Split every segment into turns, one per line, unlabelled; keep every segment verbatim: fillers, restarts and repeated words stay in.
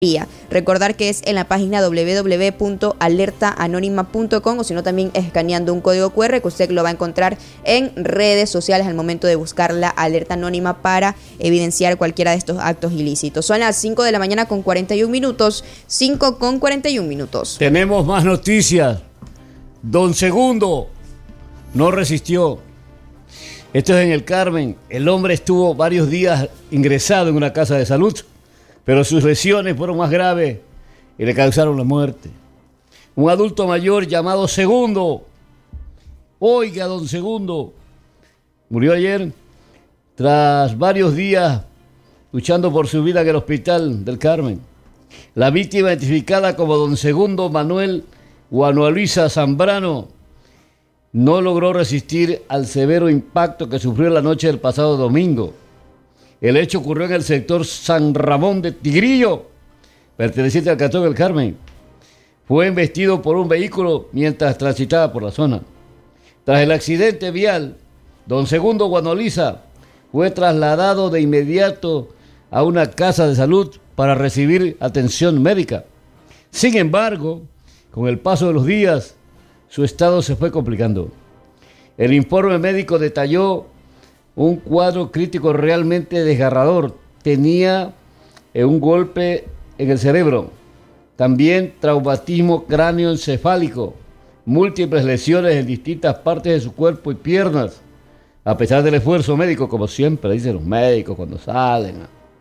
Recordar que es en la página doble u doble u doble u punto alerta anónima punto com o si no también escaneando un código cu erre que usted lo va a encontrar en redes sociales al momento de buscar la alerta anónima para evidenciar cualquiera de estos actos ilícitos. Son las cinco de la mañana con cuarenta y un minutos, cinco con cuarenta y un minutos.
Tenemos más noticias. Don Segundo no resistió. Esto es en el Carmen. El hombre estuvo varios días ingresado en una casa de salud, pero sus lesiones fueron más graves y le causaron la muerte. Un adulto mayor llamado Segundo, oiga, don Segundo, murió ayer tras varios días luchando por su vida en el hospital del Carmen. La víctima, identificada como don Segundo Manuel Juana Luisa Zambrano, no logró resistir al severo impacto que sufrió la noche del pasado domingo. El hecho ocurrió en el sector San Ramón de Tigrillo, perteneciente al cantón del Carmen. Fue embestido por un vehículo mientras transitaba por la zona. Tras el accidente vial, don Segundo Juana Luisa fue trasladado de inmediato a una casa de salud para recibir atención médica. Sin embargo, con el paso de los días, su estado se fue complicando. El informe médico detalló un cuadro crítico realmente desgarrador. Tenía eh, un golpe en el cerebro, también traumatismo cráneoencefálico, múltiples lesiones en distintas partes de su cuerpo y piernas. A pesar del esfuerzo médico, como siempre dicen los médicos cuando salen,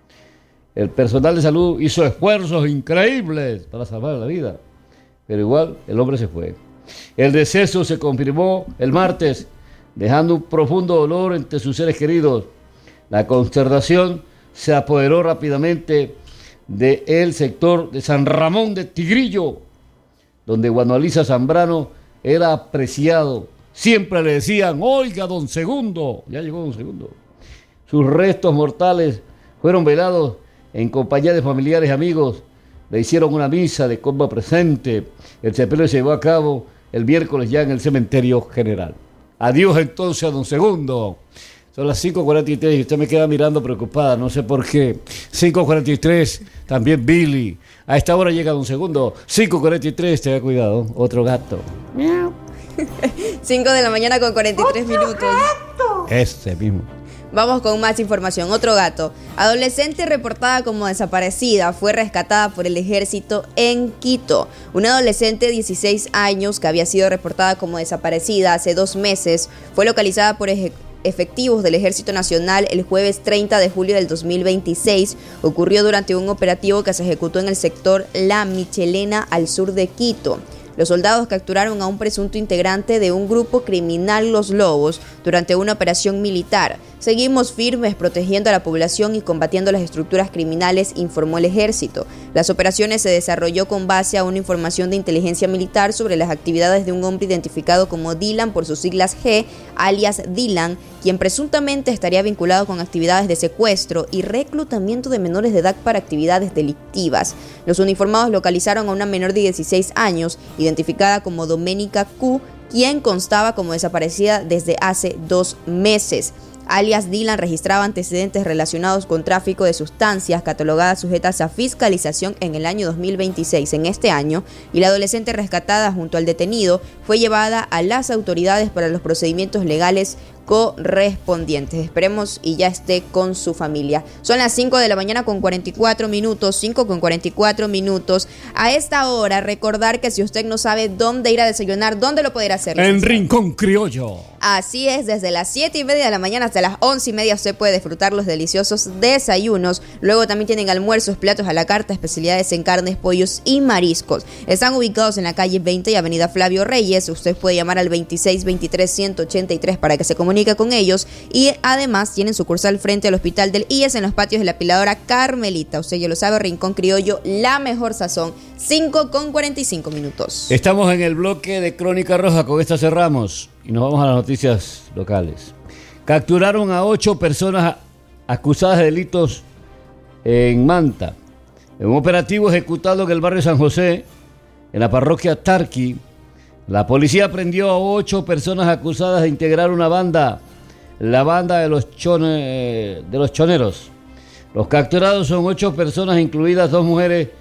el personal de salud hizo esfuerzos increíbles para salvar la vida, pero igual el hombre se fue. El deceso se confirmó el martes, dejando un profundo dolor entre sus seres queridos. La consternación se apoderó rápidamente del sector de San Ramón de Tigrillo, donde Juana Luisa Zambrano era apreciado. Siempre le decían, oiga, don Segundo, ya llegó don Segundo. Sus restos mortales fueron velados en compañía de familiares y amigos. Le hicieron una misa de comba presente. El sepelio se llevó a cabo el miércoles ya en el cementerio general. Adiós entonces a don Segundo. Son las cinco cuarenta y tres y usted me queda mirando preocupada, no sé por qué. cinco cuarenta y tres, también Billy. A esta hora llega don Segundo. cinco cuarenta y tres, tenga cuidado, otro gato.
cinco de la mañana con cuarenta y tres minutos.
Gato.
Ese mismo.
Vamos con más información. Otro gato. Adolescente reportada como desaparecida fue rescatada por el ejército en Quito. Una adolescente de dieciséis años que había sido reportada como desaparecida hace dos meses fue localizada por ej- efectivos del Ejército Nacional el jueves treinta de julio del dos mil veintiséis. Ocurrió durante un operativo que se ejecutó en el sector La Michelena al sur de Quito. Los soldados capturaron a un presunto integrante de un grupo criminal Los Lobos durante una operación militar. Seguimos firmes protegiendo a la población y combatiendo las estructuras criminales, informó el ejército. Las operaciones se desarrolló con base a una información de inteligencia militar sobre las actividades de un hombre identificado como Dylan por sus siglas G, alias Dylan, quien presuntamente estaría vinculado con actividades de secuestro y reclutamiento de menores de edad para actividades delictivas. Los uniformados localizaron a una menor de dieciséis años, identificada como Doménica Q, quien constaba como desaparecida desde hace dos meses. Alias Dylan registraba antecedentes relacionados con tráfico de sustancias catalogadas sujetas a fiscalización en el año dos mil veintiséis, en este año, y la adolescente rescatada junto al detenido fue llevada a las autoridades para los procedimientos legales correspondientes. Esperemos y ya esté con su familia. Son las cinco de la mañana con cuarenta y cuatro minutos, cinco con cuarenta y cuatro minutos. A esta hora, recordar que si usted no sabe dónde ir a desayunar, ¿dónde lo puede ir a hacer?
En Rincón Criollo.
Así es, desde las siete y media de la mañana hasta las once y media usted puede disfrutar los deliciosos desayunos. Luego también tienen almuerzos, platos a la carta, especialidades en carnes, pollos y mariscos. Están ubicados en la calle veinte y avenida Flavio Reyes. Usted puede llamar al veintiséis veintitrés ciento ochenta y tres para que se comunique con ellos, y además tienen sucursal frente al hospital del I E S en los patios de la Piladora Carmelita. Usted ya lo sabe, Rincón Criollo, la mejor sazón. Cinco con cuarenta y cinco minutos.
Estamos en el bloque de Crónica Roja, con esta cerramos y nos vamos a las noticias locales. Capturaron a ocho personas acusadas de delitos en Manta. En un operativo ejecutado en el barrio San José, en la parroquia Tarqui, la policía aprendió a ocho personas acusadas de integrar una banda, la banda de los, chone, de los choneros. Los capturados son ocho personas, incluidas dos mujeres